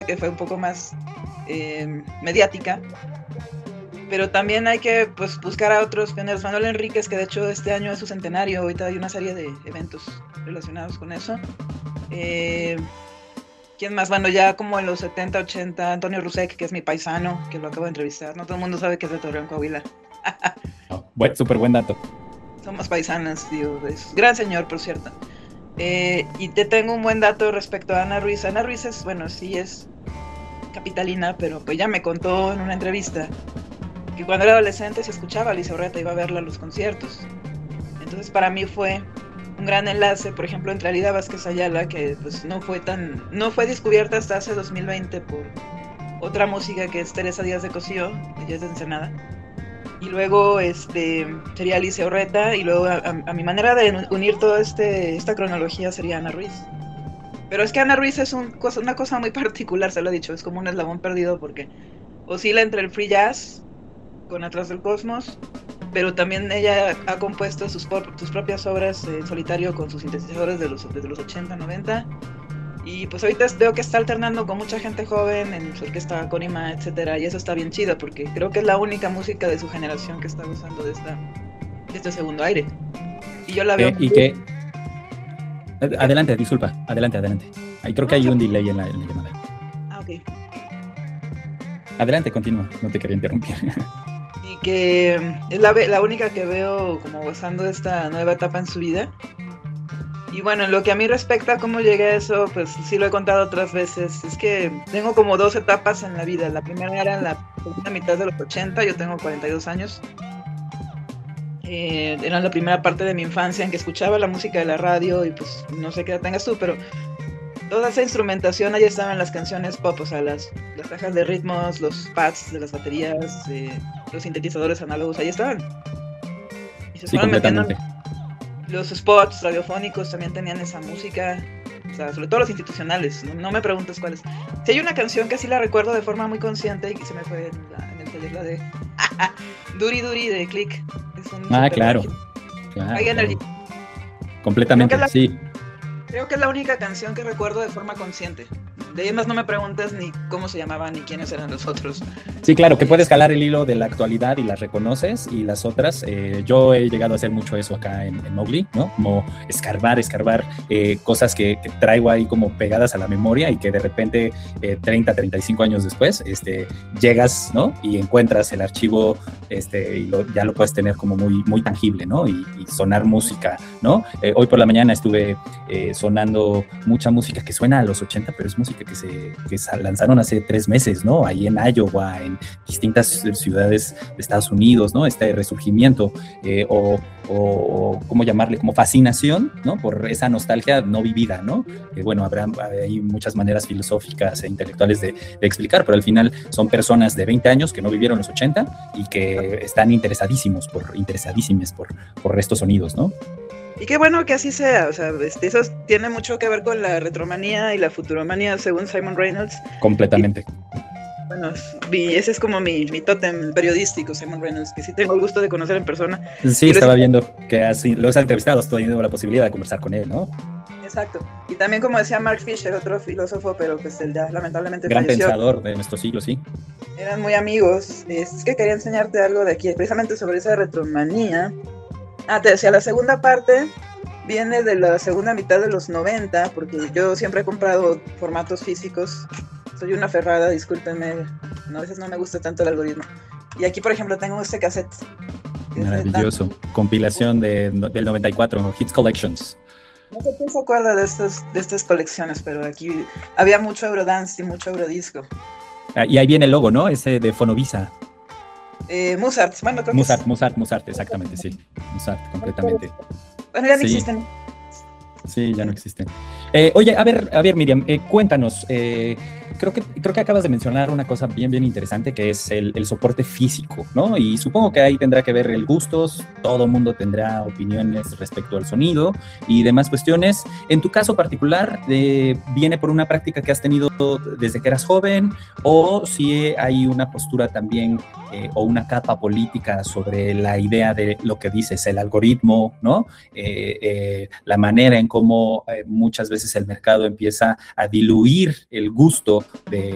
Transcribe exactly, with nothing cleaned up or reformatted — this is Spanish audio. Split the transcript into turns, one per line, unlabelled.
que fue un poco más eh, mediática. Pero también hay que pues, buscar a otros pioneros. Manuel Enríquez, que de hecho este año es su centenario, ahorita hay una serie de eventos relacionados con eso. Eh, ¿Quién más? Bueno, ya como en los setenta, ochenta, Antonio Rusek, que es mi paisano, que lo acabo de entrevistar. No todo el mundo sabe que es de Torreón, Coahuila.
Oh, buen, súper buen dato.
Somos paisanas, tío. Es gran señor, por cierto. Eh, y te tengo un buen dato respecto a Ana Ruiz. Ana Ruiz es, bueno, sí es capitalina, pero pues ya me contó en una entrevista que cuando era adolescente se escuchaba a Alicia Urreta, iba a verla a los conciertos. Entonces para mí fue un gran enlace, por ejemplo, entre Alida Vázquez Ayala, que pues no fue tan, no fue descubierta hasta hace dos mil veinte por otra música que es Teresa Díaz de Cosío, ella es de Ensenada, y luego este sería Alicia Urreta, y luego a, a, a mi manera de unir toda este, esta cronología sería Ana Ruiz. Pero es que Ana Ruiz es un, una cosa muy particular, se lo he dicho, es como un eslabón perdido porque oscila entre el free jazz con Atrás del Cosmos, pero también ella ha compuesto sus, sus propias obras en solitario con sus sintetizadores de los, desde los ochenta, noventa, y pues ahorita veo que está alternando con mucha gente joven en su orquesta Conima, etcétera, y eso está bien chido porque creo que es la única música de su generación que está gozando de, esta, de este segundo aire. Y yo la veo...
Eh, y que... Adelante, disculpa, adelante, adelante. Ahí creo que hay un delay en la, en la llamada.
Ah, ok.
Adelante, continúa, no te quería interrumpir.
Y que es la, la única que veo como gozando de esta nueva etapa en su vida. Y bueno, en lo que a mí respecta, cómo llegué a eso, pues sí lo he contado otras veces. Es que tengo como dos etapas en la vida. La primera era en la segunda mitad de los ochenta, yo tengo cuarenta y dos años. Eh, era la primera parte de mi infancia en que escuchaba la música de la radio y pues no sé qué edad tengas tú, pero toda esa instrumentación, ahí estaban las canciones pop, o sea, las, las cajas de ritmos, los pads de las baterías, eh, los sintetizadores análogos, ahí estaban. Y se
sí,
fueron metiendo
completamente.
los spots radiofónicos, también tenían esa música, o sea, sobre todo los institucionales, no, no me preguntes cuáles. Si hay una canción que sí la recuerdo de forma muy consciente y que se me fue en, la, en el taller, la de Duri Duri de Click. Es un
ah, claro, claro, claro. Completamente,
la,
sí.
Creo que es la única canción que recuerdo de forma consciente. De ahí más no me preguntes ni cómo se llamaban ni quiénes eran los otros.
Sí, claro, que puedes jalar el hilo de la actualidad y las reconoces, y las otras, eh, yo he llegado a hacer mucho eso acá en, en Mowgli, ¿no? Como escarbar, escarbar eh, cosas que, que traigo ahí como pegadas a la memoria y que de repente eh, treinta, treinta y cinco años después este, llegas, ¿no? Y encuentras el archivo este, y lo, ya lo puedes tener como muy, muy tangible, ¿no? Y, y sonar música, ¿no? Eh, hoy por la mañana estuve eh, sonando mucha música que suena a los ochenta, pero es música que se, que se lanzaron hace tres meses, ¿no? Ahí en Iowa, en distintas ciudades de Estados Unidos, ¿no? Este resurgimiento eh, o, o, ¿cómo llamarle? Como fascinación, ¿no? Por esa nostalgia no vivida, ¿no? Que bueno, habrá hay muchas maneras filosóficas e intelectuales de, de explicar, pero al final son personas de veinte años que no vivieron los ochenta y que están interesadísimos por, interesadísimas por, por estos sonidos, ¿no?
Y qué bueno que así sea, o sea, este, eso tiene mucho que ver con la retromanía y la futuromanía, según Simon Reynolds.
Completamente.
Y, bueno, mi, ese es como mi, mi tótem periodístico, Simon Reynolds, que sí tengo el gusto de conocer en persona.
Sí, estaba es... viendo que así, lo has entrevistado, has tenido la posibilidad de conversar con él, ¿no?
Exacto. Y también, como decía Mark Fisher, otro filósofo, pero pues él ya lamentablemente
gran
falleció.
Pensador de nuestro siglo, sí.
Eran muy amigos. Es que quería enseñarte algo de aquí, precisamente sobre esa retromanía. Ah, te decía, la segunda parte viene de la segunda mitad de los noventa, porque yo siempre he comprado formatos físicos. Soy una ferrada, discúlpenme, no, a veces no me gusta tanto el algoritmo. Y aquí, por ejemplo, tengo este cassette.
Maravilloso. Tan... Compilación de, del noventa y cuatro, Hits Collections.
No sé quién se acuerda de, estos, de estas colecciones, pero aquí había mucho Eurodance y mucho Eurodisco.
Ah, y ahí viene el logo, ¿no? Ese de Fonovisa.
Eh, Mozart, bueno, creo
Mozart,
que es...
Mozart, Mozart, exactamente, sí. Mozart, completamente.
Bueno, ya no
sí.
existen.
Sí, ya no existen. Eh, oye, a ver, a ver, Miriam, eh, cuéntanos. Eh, creo que creo que acabas de mencionar una cosa bien, bien interesante, que es el, el soporte físico, ¿no? Y supongo que ahí tendrá que ver el gustos. Todo mundo tendrá opiniones respecto al sonido y demás cuestiones. En tu caso particular, eh, ¿viene por una práctica que has tenido desde que eras joven? ¿O si hay una postura también eh, o una capa política sobre la idea de lo que dices, el algoritmo, ¿no? Eh, eh, la manera en cómo eh, muchas veces el mercado empieza a diluir el gusto de